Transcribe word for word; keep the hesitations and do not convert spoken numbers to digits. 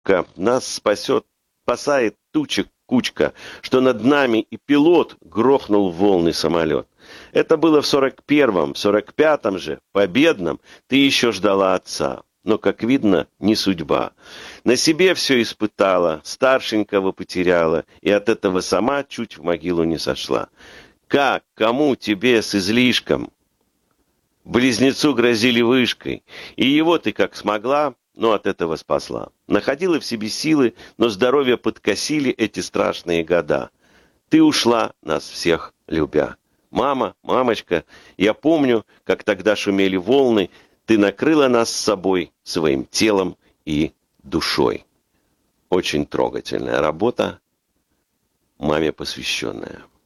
нас спасет, спасает тучек кучка, что над нами и пилот грохнул в волны самолет. Это было в сорок первом, в сорок пятом же, победном, ты еще ждала отца. Но, как видно, не судьба. На себе все испытала, старшенького потеряла, и от этого сама чуть в могилу не сошла. Как, кому, тебе с излишком? Близнецу грозили вышкой, и его ты как смогла, но от этого спасла. Находила в себе силы, но здоровье подкосили эти страшные года. Ты ушла, нас всех любя. Мама, мамочка, я помню, как тогда шумели волны, ты накрыла нас с собой, своим телом и душой. Очень трогательная работа, маме посвященная.